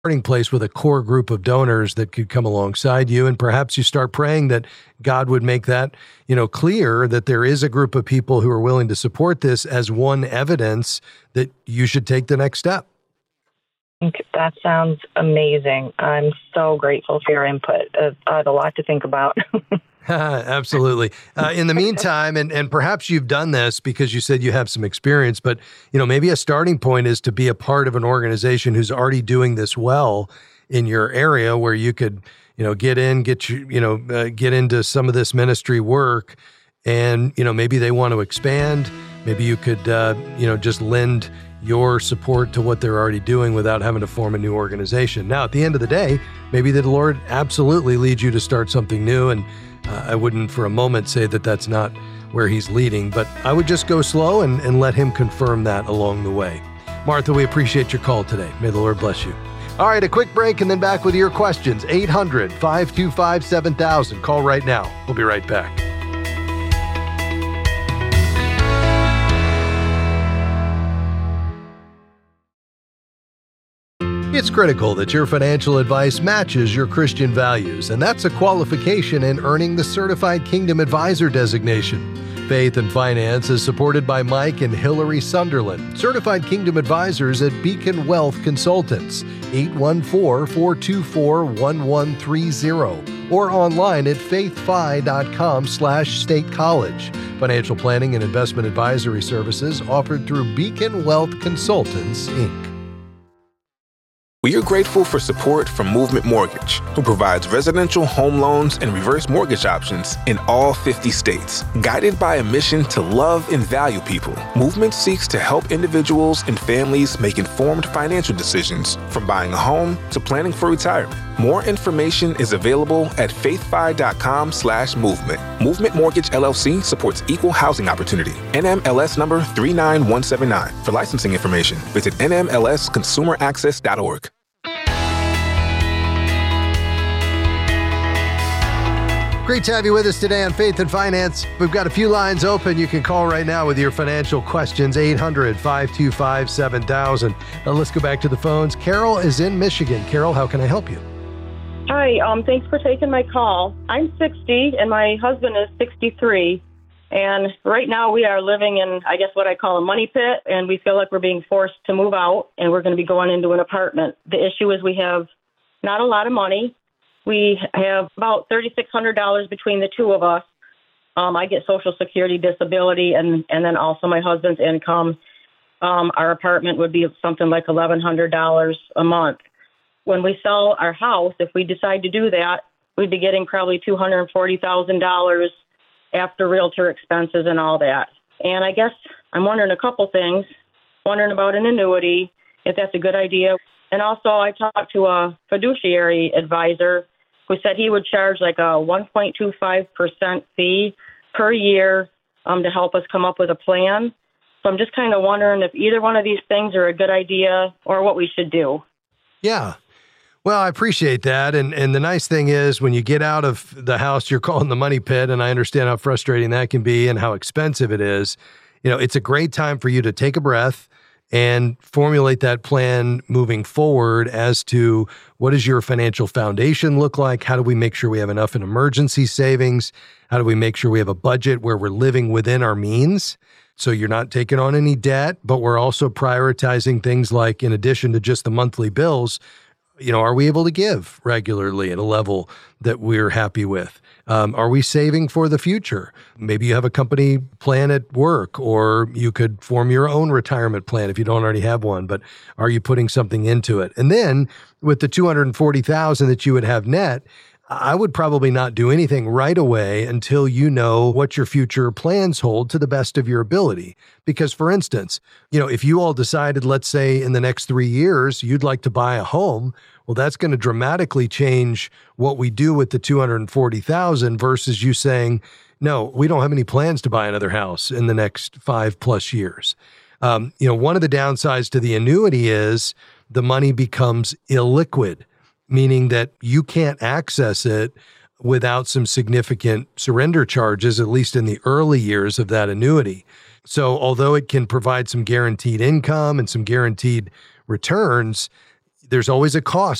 starting place with a core group of donors that could come alongside you. And perhaps you start praying that God would make that, clear that there is a group of people who are willing to support this as one evidence that you should take the next step. That sounds amazing. I'm so grateful for your input. I have a lot to think about. Absolutely. In the meantime, and perhaps you've done this because you said you have some experience, but maybe a starting point is to be a part of an organization who's already doing this well in your area, where you could, get into some of this ministry work, and maybe they want to expand. Maybe you could, just lend your support to what they're already doing without having to form a new organization. Now, at the end of the day, maybe the Lord absolutely leads you to start something new, and I wouldn't for a moment say that that's not where he's leading, but I would just go slow and let him confirm that along the way. Martha, we appreciate your call today. May the Lord bless you. All right, a quick break and then back with your questions. 800-525-7000. Call right now. We'll be right back. It's critical that your financial advice matches your Christian values, and that's a qualification in earning the Certified Kingdom Advisor designation. Faith and Finance is supported by Mike and Hillary Sunderland, Certified Kingdom Advisors at Beacon Wealth Consultants, 814-424-1130, or online at faithfi.com/State College. Financial planning and investment advisory services offered through Beacon Wealth Consultants, Inc. We are grateful for support from Movement Mortgage, who provides residential home loans and reverse mortgage options in all 50 states. Guided by a mission to love and value people, Movement seeks to help individuals and families make informed financial decisions, from buying a home to planning for retirement. More information is available at faithfi.com/movement. Movement Mortgage LLC supports equal housing opportunity. NMLS number 39179. For licensing information, visit nmlsconsumeraccess.org. Great to have you with us today on Faith and Finance. We've got a few lines open. You can call right now with your financial questions, 800-525-7000. Now let's go back to the phones. Carol is in Michigan. Carol, how can I help you? Hi, thanks for taking my call. I'm 60 and my husband is 63. And right now we are living in, I guess, what I call a money pit, and we feel like we're being forced to move out, and we're going to be going into an apartment. The issue is we have not a lot of money. We have about $3,600 between the two of us. I get Social Security, disability, and then also my husband's income. Our apartment would be something like $1,100 a month. When we sell our house, if we decide to do that, we'd be getting probably $240,000 after realtor expenses and all that. And I guess I'm wondering a couple things. Wondering about an annuity, if that's a good idea. And also I talked to a fiduciary advisor who said he would charge like a 1.25% fee per year to help us come up with a plan. So I'm just kind of wondering if either one of these things are a good idea or what we should do. Yeah. Well, I appreciate that. And the nice thing is when you get out of the house you're calling the money pit, and I understand how frustrating that can be and how expensive it is, it's a great time for you to take a breath and formulate that plan moving forward as to what does your financial foundation look like? How do we make sure we have enough in emergency savings? How do we make sure we have a budget where we're living within our means? So you're not taking on any debt, but we're also prioritizing things like, in addition to just the monthly bills, are we able to give regularly at a level that we're happy with? Are we saving for the future? Maybe you have a company plan at work, or you could form your own retirement plan if you don't already have one, but are you putting something into it? And then with the $240,000 that you would have net, I would probably not do anything right away until you know what your future plans hold to the best of your ability. Because, for instance, if you all decided, let's say in the next 3 years, you'd like to buy a home, well, that's going to dramatically change what we do with the $240,000 versus you saying, no, we don't have any plans to buy another house in the next 5+ years. One of the downsides to the annuity is the money becomes illiquid, meaning that you can't access it without some significant surrender charges, at least in the early years of that annuity. So although it can provide some guaranteed income and some guaranteed returns, there's always a cost